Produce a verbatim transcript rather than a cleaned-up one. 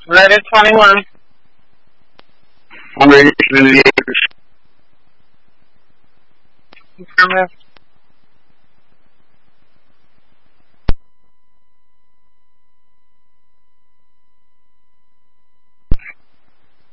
Ready twenty-one. I'm ready for the years. Affirmative.